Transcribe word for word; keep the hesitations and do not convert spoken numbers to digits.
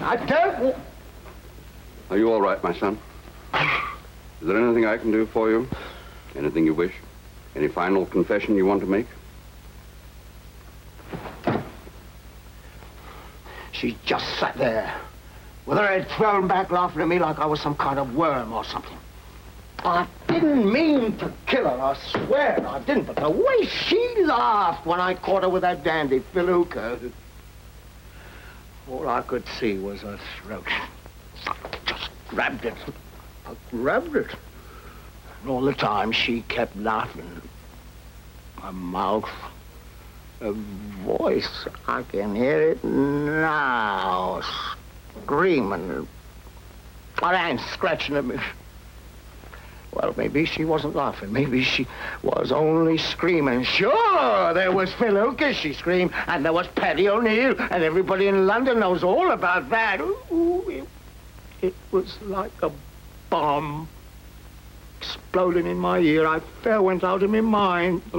I don't... Are you all right, my son? Is there anything I can do for you? Anything you wish? Any final confession you want to make? She just sat there, with her head thrown back, laughing at me like I was some kind of worm or something. I didn't mean to kill her, I swear I didn't, but the way she laughed when I caught her with that dandy felucca, all I could see was her throat. I just grabbed it. I grabbed it. And all the time she kept laughing. Her mouth, her voice, I can hear it now, screaming. Her hands scratching at me. Well, maybe she wasn't laughing. Maybe she was only screaming. Sure, there was Phil Lucas, she screamed, and there was Paddy O'Neill, and everybody in London knows all about that. Ooh, it, it was like a bomb exploding in my ear. I fair went out of my mind.